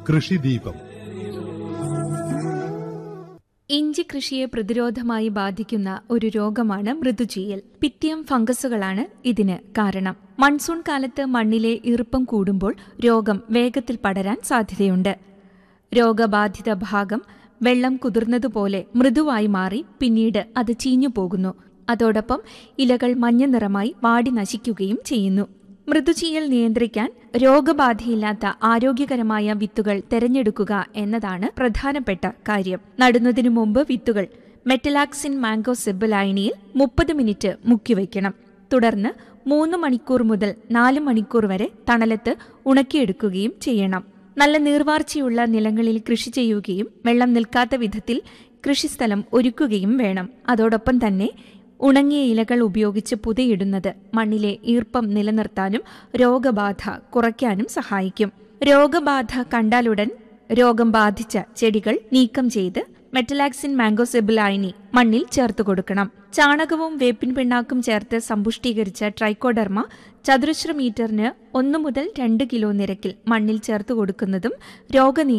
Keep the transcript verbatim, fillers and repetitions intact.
കൃഷിദീപം. ഇഞ്ചി കൃഷിയെ പ്രതിരോധമായി ബാധിക്കുന്ന ഒരു രോഗമാണ് മൃദുചീയൽ. പിത്തിയം ഫംഗസുകളാണ് ഇതിന് കാരണം. മൺസൂൺ കാലത്ത് മണ്ണിലെ ഈർപ്പം കൂടുമ്പോൾ രോഗം വേഗത്തിൽ പടരാൻ സാധ്യതയുണ്ട്. രോഗബാധിത ഭാഗം വെള്ളം കുതിർന്നതുപോലെ മൃദുവായി മാറി പിന്നീട് അത് ചീഞ്ഞു പോകുന്നു. അതോടൊപ്പം ഇലകൾ മഞ്ഞ നിറമായി വാടി നശിക്കുകയും ചെയ്യുന്നു. മൃദുചീയൽ നിയന്ത്രിക്കാൻ രോഗബാധയില്ലാത്ത ആരോഗ്യകരമായ വിത്തുകൾ തെരഞ്ഞെടുക്കുക എന്നതാണ് പ്രധാനപ്പെട്ട കാര്യം. നടുന്നതിനു മുമ്പ് വിത്തുകൾ മെറ്റലാക്സിൻ മാംഗോസെബ് മുപ്പത് മിനിറ്റ് മുക്കിവയ്ക്കണം. തുടർന്ന് മൂന്ന് മണിക്കൂർ മുതൽ നാല് മണിക്കൂർ വരെ തണലത്ത് ഉണക്കിയെടുക്കുകയും ചെയ്യണം. നല്ല നീർവാർച്ചയുള്ള നിലങ്ങളിൽ കൃഷി ചെയ്യുകയും വെള്ളം നിൽക്കാത്ത വിധത്തിൽ കൃഷിസ്ഥലം ഒരുക്കുകയും വേണം. അതോടൊപ്പം തന്നെ ഉണങ്ങിയ ഇലകൾ ഉപയോഗിച്ച് പുതയിടുന്നത് മണ്ണിലെ ഈർപ്പം നിലനിർത്താനും രോഗബാധ കുറയ്ക്കാനും സഹായിക്കും. രോഗബാധ കണ്ടാലുടൻ രോഗം ബാധിച്ച ചെടികൾ നീക്കം ചെയ്ത് മെറ്റലാക്സിൻ മാംഗോസെബ് മണ്ണിൽ ചേർത്ത് കൊടുക്കണം. ചാണകവും വേപ്പിൻ പിണ്ണാക്കും ചേർത്ത് സമ്പുഷ്ടീകരിച്ച ട്രൈക്കോഡർമ ചതുരശ്ര മീറ്ററിന് ഒന്ന് മുതൽ രണ്ട് കിലോ നിരക്കിൽ മണ്ണിൽ ചേർത്ത് കൊടുക്കുന്നതും രോഗ